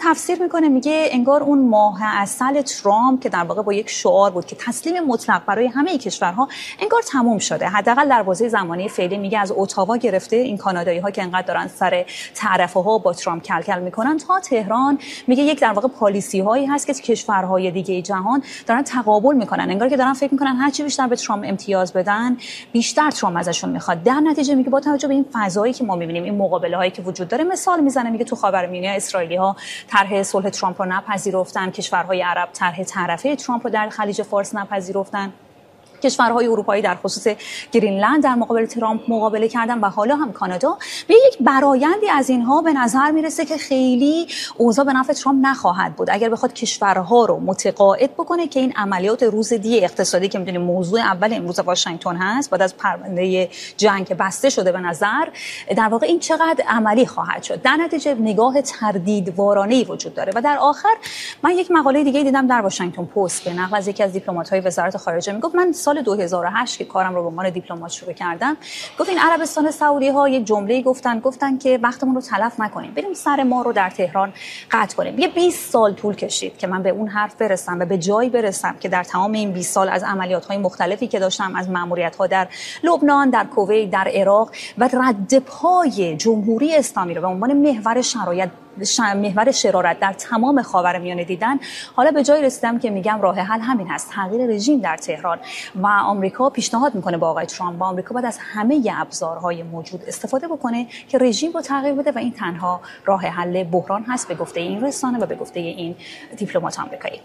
تفسیر میکنه، میگه انگار اون ماه عسل ترامپ که در واقع با یک شعار بود که تسلیم مطلق برای همه کشورها، انگار تموم شده. حداقل در بازه زمانی فعلی میگه از اتاوا گرفته، این کانادایی‌ها که انقدر دارن سر تعرفه‌ها با ترامپ کلکل میکنن، تا تهران، میگه یک در واقع پالیسی هایی هست که کشورهای دیگه جهان دارن تقابل میکنن، انگار که دارن فکر میکنن هر چی بیشتر به ترامپ امتیاز بدن بیشتر ترامپ ازشون میخواد. در نتیجه میگه با توجه به این فضایی که ما میبینیم، این مقابله هایی که وجود داره، مثال میزنه، میگه تو خاورمیانه اسرائیلی ها طرح صلح ترامپ رو نپذیرفتن، کشورهای عرب طرح تعرفه ترامپ رو در خلیج فارس نپذیرفتن، کشورهای اروپایی در خصوص گرینلند در مقابل ترامپ مقابله کردن و حالا هم کانادا. به یک برآیندی از اینها به نظر میرسه که خیلی اوضاع به نفع ترامپ نخواهد بود اگر بخواد کشورها رو متقاعد بکنه که این عملیات روز دی اقتصادی که میدونیم موضوع اول امروز واشنگتن هست، بعد از پرونده جنگ که بسته شده به نظر، در واقع این چقدر عملی خواهد شد. در نتیجه نگاه تردیدوارانه‌ای وجود داره. و در آخر من یک مقاله دیگه دیدم در واشنگتن پست که نقل از یکی از دیپلمات‌های وزارت خارجه میگفت، من سال 2008 که کارم رو به عنوان دیپلمات شروع کردم، گفت این عربستان سعودی ها یک جمله‌ای گفتن که وقتمون رو تلف نکنیم، بریم سر ما رو در تهران قطع کنیم. یه 20 سال طول کشید که من به اون حرف برسم و به جایی برسم که در تمام این 20 سال از عملیات‌های مختلفی که داشتم، از مأموریت‌ها در لبنان، در کویت، در عراق و رد پای جمهوری اسلامی رو به عنوان محور شرارت در تمام خاورمیانه دیدن، حالا به جای رسیدم که میگم راه حل همین هست، تغییر رژیم در تهران. و آمریکا پیشنهاد میکنه با آقای ترامپ، با آمریکا باید از همه ابزارهای موجود استفاده بکنه که رژیم رو تغییر بده و این تنها راه حل بحران هست، به گفته این رسانه و به گفته این دیپلمات آمریکایی.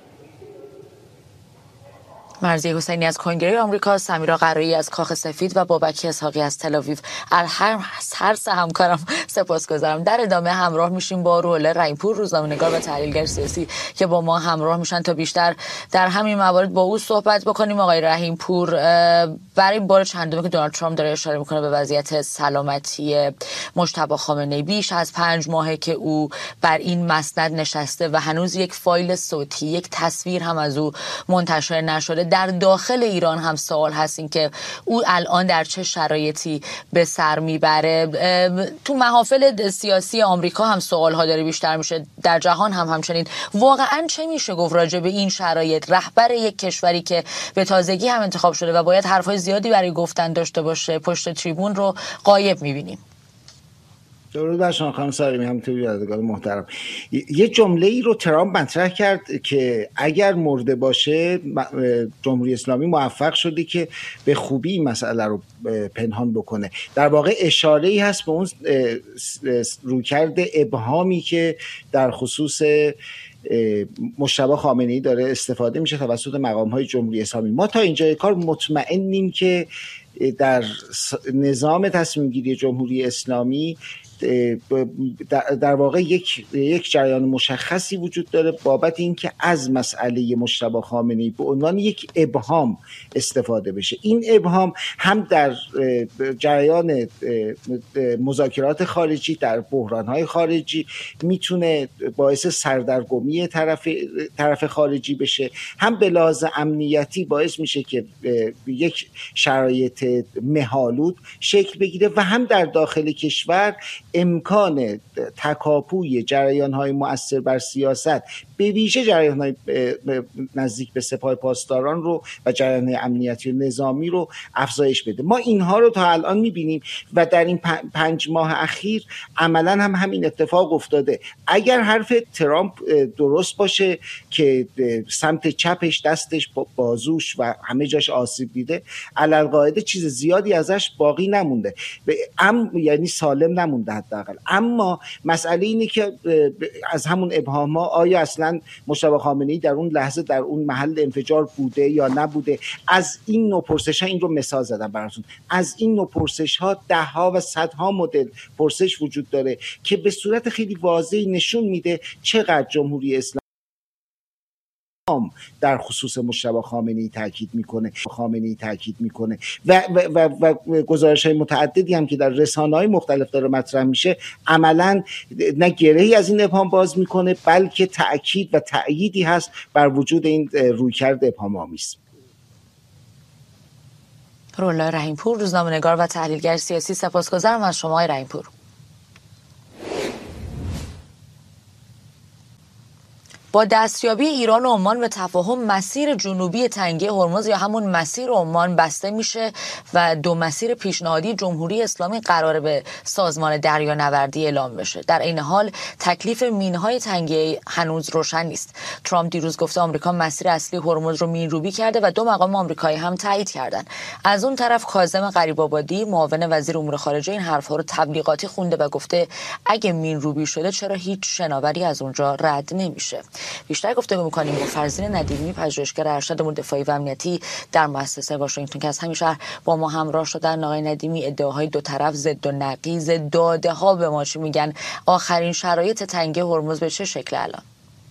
مرضیه حسینی از کنگره آمریکا، سمیرا قرایی از کاخ سفید و بابک اسحاقی از تل آویو، هر سه همکارم سپاسگزارم. در ادامه همراه میشیم با روح‌الله رحیم‌پور، روزنامه‌نگار و تحلیلگر سیاسی که با ما همراه میشن تا بیشتر در همین موارد با او صحبت بکنیم. آقای رحیم‌پور، برای بار چندمی که دونالد ترامپ داره اشاره میکنه به وضعیت سلامتی مجتبی خامنه‌ای، بیش از 5 ماهه که او بر این مسند نشسته و هنوز یک فایل صوتی، یک تصویر هم از او منتشر نشده. در داخل ایران هم سوال هست این که او الان در چه شرایطی به سر میبره. تو محافل سیاسی آمریکا هم سوال ها داره بیشتر میشه، در جهان هم همچنین. واقعا چه میشه گفت راجع به این شرایط؟ رهبر یک کشوری که به تازگی هم انتخاب شده و باید حرفای زیادی برای گفتن داشته باشه، پشت تریبون رو غایب میبینیم. درود بر شما خانم سالیمی، همینطوری یادگار محترم. یه جمله ای رو ترامپ مطرح کرد که اگر مرده باشه جمهوری اسلامی موفق شده که به خوبی این مسئله رو پنهان بکنه. در واقع اشاره ای هست به اون رویکرد ابهامی که در خصوص مجتبی خامنه‌ای داره استفاده میشه توسط مقام‌های جمهوری اسلامی. ما تا اینجای کار مطمئنیم که در نظام تصمیم گیری جمهوری اسلامی در واقع یک جریان مشخصی وجود داره بابت اینکه از مسئله مجتبی خامنه‌ای به عنوان یک ابهام استفاده بشه. این ابهام هم در جریان مذاکرات خارجی، در بحران‌های خارجی میتونه باعث سردرگمی طرف خارجی بشه، هم به لحاظ امنیتی باعث میشه که یک شرایط مه‌آلود شکل بگیره و هم در داخل کشور امکان تکاپوی جریان‌های مؤثر بر سیاست، به ویژه جریان‌های نزدیک به سپاه پاسداران رو و جریان‌های امنیتی و نظامی رو افزایش بده. ما اینها رو تا الان می‌بینیم و در این 5 ماه اخیر عملاً هم همین اتفاق افتاده. اگر حرف ترامپ درست باشه که سمت چپش، دستش، بازوش و همه جاش آسیب دیده، علالقاعده چیز زیادی ازش باقی نمونده، یعنی سالم نمونده حداقل. اما مسئله اینه که از همون ابهام‌ها آیا اصلا مجتبی خامنه‌ای در اون لحظه در اون محل انفجار بوده یا نبوده، از این نوع پرسش‌ها، این رو مثال زدم براتون، از این نوع پرسش‌ها ده‌ها و صدها مدل پرسش وجود داره که به صورت خیلی واضحی نشون میده چقدر جمهوری اسلامی در خصوص مجتبی خامنه‌ای تاکید میکنه و گزارش‌های متعددی هم که در رسانه‌های مختلف داره مطرح میشه، عملاً نه گرهی از این ابهام باز میکنه، بلکه تأکید و تأییدی هست بر وجود این رویکرد ابهام‌آمیز. روح‌الله رحیم‌پور، روزنامه‌نگار و تحلیلگر سیاسی، سپاسگزارم از شما آقای رحیم‌پور. با دستیابی ایران و عمان به تفاهم مسیر جنوبی تنگه هرمز یا همون مسیر عمان بسته میشه و دو مسیر پیشنهادی جمهوری اسلامی قراره به سازمان دریانوردی اعلام بشه. در این حال تکلیف مینهای تنگه هنوز روشن نیست. ترامپ دیروز گفته آمریکا مسیر اصلی هرمز رو مینروبی کرده و 2 مقام آمریکایی هم تایید کردن. از اون طرف کاظم غریب‌آبادی معاون وزیر امور خارجه این حرفا رو تبلیغاتی خونده و گفته اگه مینروبی شده چرا هیچ شناوری از اونجا رد نمیشه. بیشتر گفتگو می‌کنیم با فرزین ندیمی، پژوهشگر ارشد امور دفاعی و امنیتی در مؤسسه واشنگتن که از همین شهر با ما همراه شدن. آقای ندیمی، ادعاهای دو طرف ضد و نقیض، داده‌ها به ما چی میگن؟ آخرین شرایط تنگه هرمز به چه شکل الان؟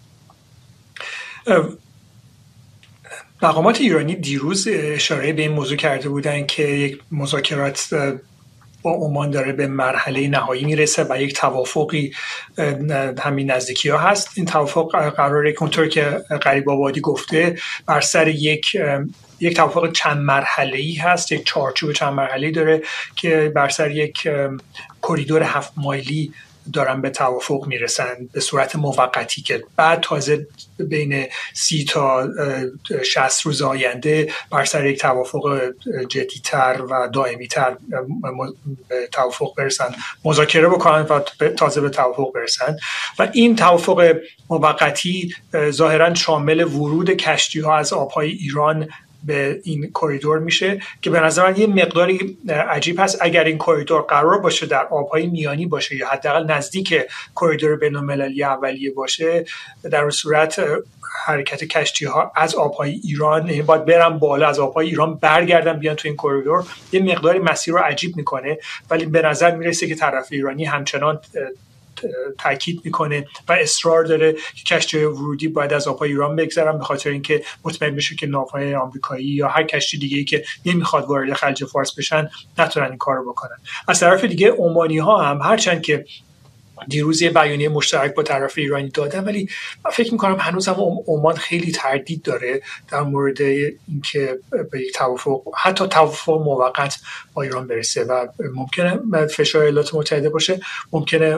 مقامات ایرانی دیروز اشاره به این موضوع کرده بودن که یک مذاکرات با عمان داره به مرحله نهایی میرسه و یک توافقی همین نزدیکی ها هست. این توافق قراره که اونطور که غریب‌آبادی گفته بر سر یک توافق چند مرحله‌ای هست، یک چارچوب چند مرحله‌ای داره که بر سر یک کریدور 7 مایلی دارن به توافق میرسن به صورت موقتی که بعد تازه بین 30 تا 60 روز آینده بر سر یک توافق جدی‌تر و دائمی‌تر به توافق برسن، مذاکره بکنن و تازه به توافق برسن. و این توافق موقتی ظاهراً شامل ورود کشتی‌ها از آب‌های ایران به این کریدور میشه که به نظر من یه مقداری عجیب هست. اگر این کریدور قرار باشه در آبهای میانی باشه یا حداقل نزدیک کریدور بین‌المللی اولیه باشه، در اون صورت حرکت کشتی‌ها از آبهای ایران، یعنی باید برن بالا از آبهای ایران برگردن بیان تو این کریدور، یه مقداری مسیر رو عجیب میکنه. ولی به نظر میرسه که طرف ایرانی همچنان تاکید میکنه و اصرار داره که کشتی ورودی باید از آبهای ایران بگذرن، به خاطر اینکه مطمئن بشه که ناوهای آمریکایی یا هر کشتی دیگه‌ای که نمیخواد وارد خلیج فارس بشن نتونن این کارو بکنن. از طرف دیگه عمانی‌ها هم هرچند که دیروز یه بیانیه مشترک با طرف ایرانی دادن، ولی من فکر میکنم هنوز هم عمان خیلی تردید داره در مورد اینکه به یک توافق، حتی توافق موقت با ایران برسه و ممکنه فشار ایالات متحده باشه، ممکنه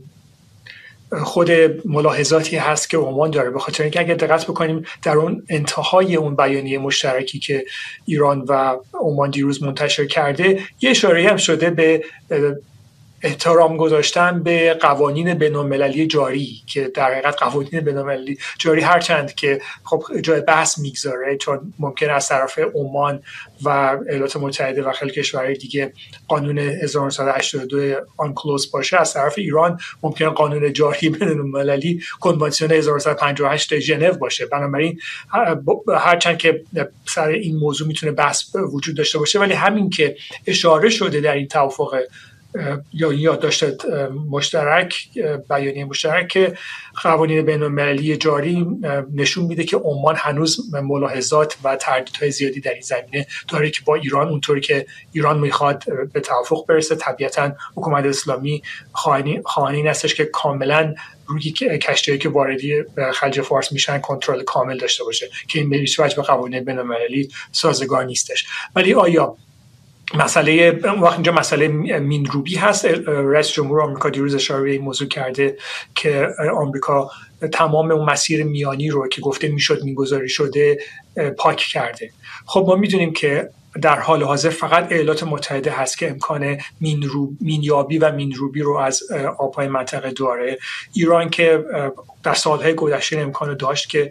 خود ملاحظاتی هست که عمان داره، به خاطر اینکه اگر دقت بکنیم در اون انتهای اون بیانیه مشترکی که ایران و عمان دیروز منتشر کرده یه اشاره هم شده به احترام گذاشتن به قوانین بین‌المللی جاری، که در حقیقت قوانین بین‌المللی جاری هرچند که خب جای بحث میگذاره، چون ممکن از طرف عمان و ایالات متحده و خیلی کشورهای دیگه قانون 1982 آنکلوز باشه، از طرف ایران ممکن قانون جاری بین‌المللی کنوانسیون 1958 ژنو باشه. بنابراین هرچند که سر این موضوع میتونه بحث وجود داشته باشه، ولی همین که اشاره شده در این توافق یا یادداشت مشترک، بیانیه مشترک که قوانین بین‌المللی جاری، نشون میده که عمان هنوز ملاحظات و تردیدهای زیادی در این زمینه داره که با ایران، اونطوری که ایران میخواد به توافق برسه. طبیعتاً حکومت اسلامی خواهان هستش که کاملاً روی کشتی‌هایی که واردی خلیج فارس میشن کنترل کامل داشته باشه، که این به هیچ وجه به قوانین بین‌المللی سازگار نیستش. ولی آیا مسئله وقت اینجا مسئله مینروبی هست؟ رئیس جمهور آمریکا دیروز اشاره به این موضوع کرده که آمریکا تمام اون مسیر میانی رو که گفته میشد میگذاری شده پاک کرده. خب ما میدونیم که در حال حاضر فقط ایالات متحده هست که امکان مینیابی و مینروبی رو از آبهای منطقه داره. ایران که در سالهای گذشته امکانو داشت که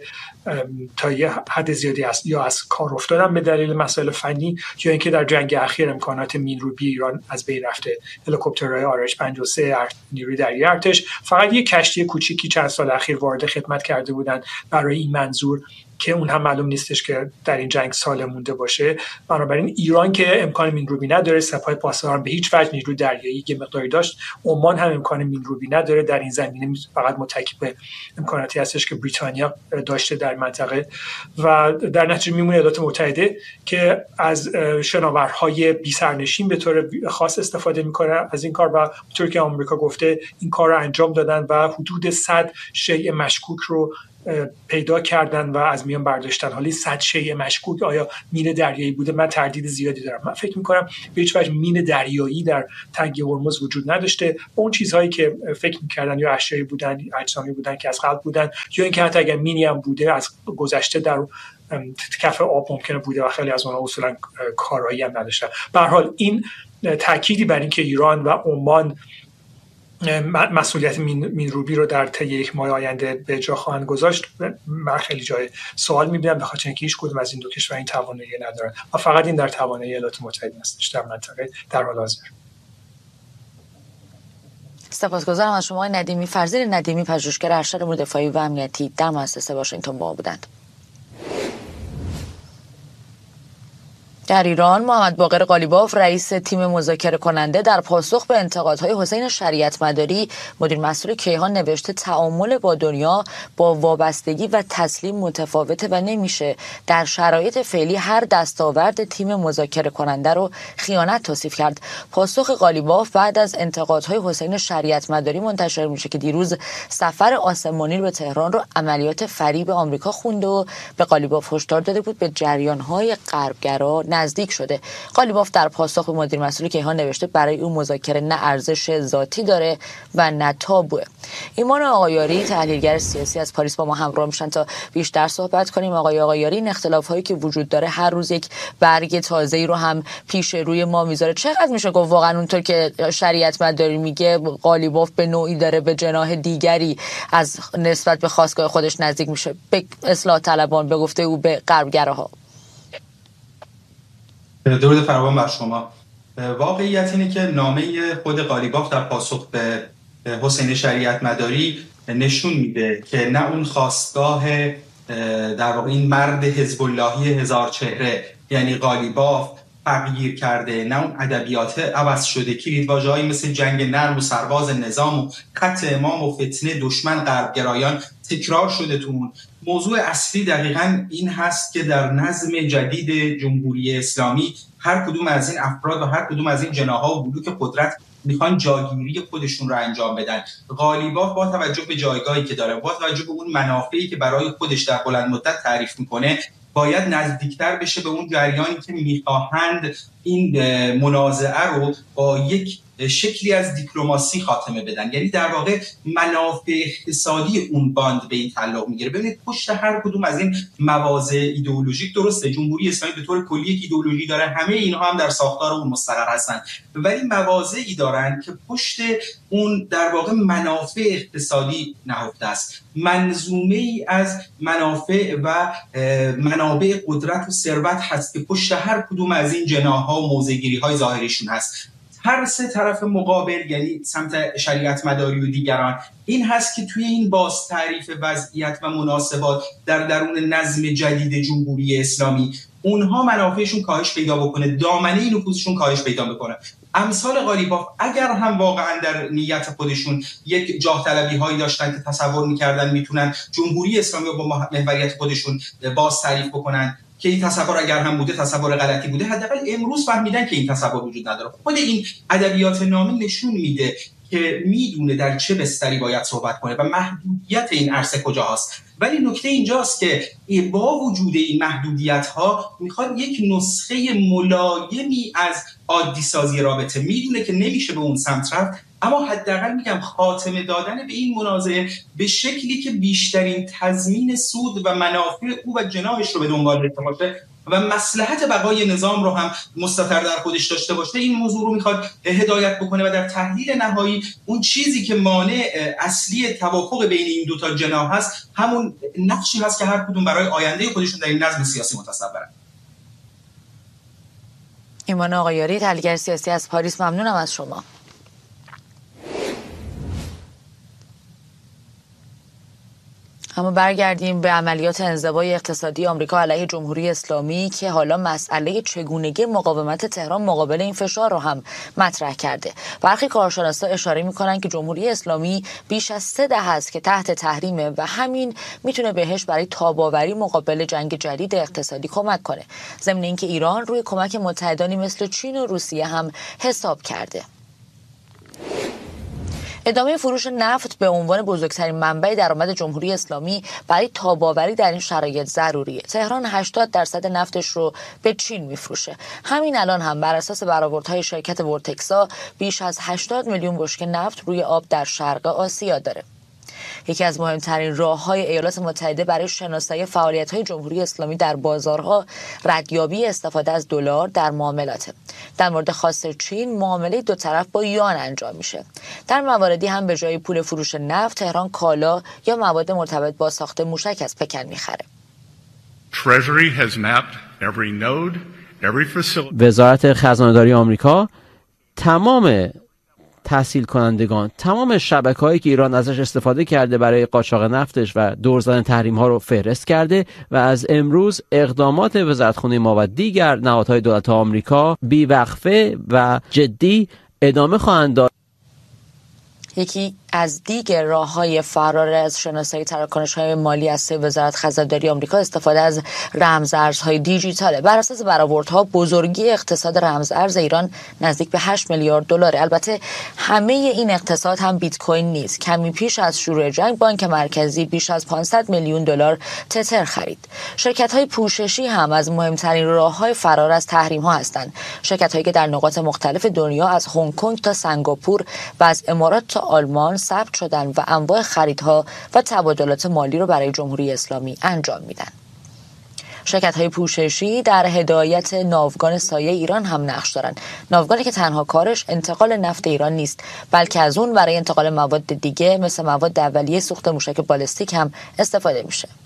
تا یه حد زیادی یا از کار افتادن به دلیل مسائل فنی، یا اینکه در جنگ اخیر امکانات مینروبی ایران از بین رفته. هلیکوپترهای RH-53 نیروی دریایی ارتش فقط یه کشتی کوچیکی چند سال اخیر وارد خدمت کرده بودن برای این منظور، که اون هم معلوم نیستش که در این جنگ سالم مونده باشه. بنابراین ایران که امکان مینروبی نداره، سپاه پاسداران به هیچ وجه نیروی دریایی یه مقداری داشت، عمان هم امکان مینروبی نداره. در این زمینه فقط متکی به امکاناتی هستش که بریتانیا داشته در منطقه، و در نتیجه میمونه ایالات متحده که از شناورهای بی سرنشین به طور خاص استفاده میکنه از این کار، و اونطوری که آمریکا گفته این کار رو انجام دادن و حدود 100 شیء مشکوک رو پیدا کردن و از میان برداشتن. حالی صد شیء مشکوک آیا مین دریایی بوده، من تردید زیادی دارم. من فکر می‌کنم به هیچ وجه مین دریایی در تنگه هرمز وجود نداشته. اون چیزهایی که فکر می‌کردن یا اشیایی بودن، اجسامی بودن که از قبل بودن، یا اینکه حتی اگر مینی هم بوده از گذشته در کف آب ممکنه بوده و خیلی از اونها اصولا کارایی هم نداشتن. به هر حال این تأکیدی بر اینکه ایران و عمان مسئولیت مینروبی رو در طی یک ماه آینده به جا خواهند گذاشت، من خیلی جای سوال می‌بینم، به خاطر اینکه هیچ کدوم از این دو کشور این توانایی ندارن و فقط این در توانایی ایالات متحده هستش در منطقه در حال حاضر. سپاسگزارم از شما ندیمی فرزین ندیمی، پژوهشگر ارشد امور دفاعی و امنیتی در مؤسسه واشنگتن با ما بودند. در ایران محمد باقر قالیباف رئیس تیم مذاکره کننده در پاسخ به انتقادهای حسین شریعت مداری مدیر مسئول کیهان نوشته تعامل با دنیا با وابستگی و تسلیم متفاوته و نمیشه در شرایط فعلی هر دستاورد تیم مذاکره کننده رو خیانت توصیف کرد. پاسخ قالیباف بعد از انتقادهای حسین شریعت مداری منتشر میشه که دیروز سفر آسمانی به تهران رو عملیات فریب آمریکا خونده و به قالیباف هشدار داده بود به جریان‌های غربگرا نزدیک شده. قالیباف در پاسخ به مدیر مسئول کیهان نوشته برای او مذاکره نه ارزش ذاتی داره و نه تابوه. ایمان آقایاری تحلیلگر سیاسی از پاریس با ما همراه میشن تا بیشتر صحبت کنیم. آقای آقایاری، این اختلاف‌هایی که وجود داره هر روز یک برگ تازه‌ای رو هم پیش روی ما میذاره. چقدر میشه گفت واقعا اونطور که شریعت مداری میگه قالیباف به نوعی داره به جناح دیگری از نسبت به خاستگاه خودش نزدیک میشه، به اصلاح طلبان، به گفته او به غربگراها؟ درود فراوان بر شما. واقعیت اینه که نامه خود قالیباف در پاسخ به حسین شریعت مداری نشون میده که نه اون خواستگاه در واقع این مرد حزب اللهی هزار چهره یعنی قالیباف تغییر کرده، نه اون ادبیات عوض شده، کلیدواژه‌هایی مثل جنگ نرم و سرباز نظام و خط امام و فتنه دشمن غربگرایان تکرار شده تو اون. موضوع اصلی دقیقاً این هست که در نظم جدید جمهوری اسلامی هر کدوم از این افراد و هر کدوم از این جناح‌ها و بلوک قدرت میخوان جاگیری خودشون رو انجام بدن. قالیباف با توجه به جایگاهی که داره، با توجه به اون منافعی که برای خودش در بلند مدت تعریف میکنه، باید نزدیکتر بشه به اون جریانی که میخواهند این منازعه رو با یک شکلی از دیپلماسی خاتمه بدن. یعنی در واقع منافع اقتصادی اون باند به این تعلق میگیره. ببینید پشت هر کدوم از این مواضع ایدئولوژیک، درسته جمهوری اسلامی به طور کلی یک ایدئولوژی داره، همه اینها هم در ساختار اون مستقر هستن، ولی مواضعی دارن که پشت اون در واقع منافع اقتصادی نهفته است. منظومه ای از منافع و منابع قدرت و ثروت هست که پشت هر کدوم از این جناح‌ها و موضع‌گیری‌های ظاهریشون هست. هر سه طرف مقابل، یعنی سمت شریعت مداری و دیگران، این هست که توی این باز تعریف وضعیت و مناسبات در درون نظم جدید جمهوری اسلامی اونها منافعشون کاهش پیدا بکنه، دامنه نفوذشون کاهش پیدا بکنه. امثال قالیباف اگر هم واقعا در نیت خودشون یک جاه طلبی هایی داشتن که تصور میکردن میتونن جمهوری اسلامی رو با محوریت خودشون باز تعریف بکنن، که این تصور اگر هم بوده تصور غلطی بوده، حداقل امروز فهمیدن که این تصور وجود نداره. خود این ادبیات نامه نشون میده که میدونه در چه بستری باید صحبت کنه و محدودیت این عرصه کجا هست. ولی نکته اینجاست که با وجود این محدودیت ها میخواد یک نسخه ملایمی از عادی سازی رابطه، میدونه که نمیشه به اون سمت رفت، اما حداقل میگم خاتمه دادن به این منازعه به شکلی که بیشترین تضمین سود و منافع او و جناحش رو به دنبال داشته باشه و مصلحت بقای نظام رو هم مستتر در خودش داشته باشه، این موضوع رو میخواد هدایت بکنه و در تحلیل نهایی اون چیزی که مانع اصلی توافق بین این دو تا جناح هست همون نقشی هست که هر کدوم برای آینده خودشون در این نظم سیاسی متصورن. ایمان آقایاری، تحلیلگر سیاسی از پاریس، ممنونم از شما. اما برگردیم به عملیات انزوای اقتصادی آمریکا علیه جمهوری اسلامی که حالا مسئله چگونگی مقاومت تهران مقابل این فشار رو هم مطرح کرده. برخی کارشناسا اشاره می‌کنند که جمهوری اسلامی بیش از 3 دهه است که تحت تحریمه و همین میتونه بهش برای تاب‌آوری مقابل جنگ جدید اقتصادی کمک کنه. ضمن اینکه ایران روی کمک متحدانی مثل چین و روسیه هم حساب کرده. ادامه فروش نفت به عنوان بزرگترین منبع درآمد جمهوری اسلامی برای تاب‌آوری در این شرایط ضروریه. تهران 80% نفتش رو به چین میفروشه. همین الان هم بر اساس برآوردهای شرکت ورتکسا بیش از 80 میلیون بشکه نفت روی آب در شرق آسیا داره. یکی از مهمترین راه‌های ایالات متحده برای شناسایی فعالیت‌های جمهوری اسلامی در بازارها ردیابی استفاده از دلار در معاملاته. در مورد خاص چین معامله دو طرف با یوان انجام میشه. در مواردی هم به جای پول فروش نفت تهران کالا یا مواد مرتبط با ساخت موشک از پکن میخره. وزارت خزانه‌داری آمریکا تمام تحصیل کنندگان، تمام شبکه‌هایی که ایران ازش استفاده کرده برای قاچاق نفتش و دور زدن تحریم‌ها رو فهرست کرده و از امروز اقدامات وزارتخانه ما و دیگر نهادهای دولت آمریکا بی‌وقفه و جدی ادامه خواهند داد. یکی از دیگر راه‌های فرار از شناسایی تراکنش‌های مالی از وزارت خزانه‌داری آمریکا استفاده از رمزارزهای دیجیتاله. بر اساس برآوردها بزرگی اقتصاد رمزارز ایران نزدیک به 8 میلیارد دلاره. البته همه این اقتصاد هم بیت کوین نیست. کمی پیش از شروع جنگ بانک مرکزی بیش از 500 میلیون دلار تتر خرید. شرکت‌های پوششی هم از مهمترین راه‌های فرار از تحریم‌ها هستند. شرکت‌هایی که در نقاط مختلف دنیا از هنگ کنگ تا سنگاپور و از امارات تا آلمان ثبت شدن و انواع خریدها و تبادلات مالی رو برای جمهوری اسلامی انجام میدن. شرکت‌های پوششی در هدایت ناوگان سایه ایران هم نقش دارن. ناوگانی که تنها کارش انتقال نفت ایران نیست، بلکه از اون برای انتقال مواد دیگه مثل مواد اولیه سوخت موشک بالستیک هم استفاده میشه.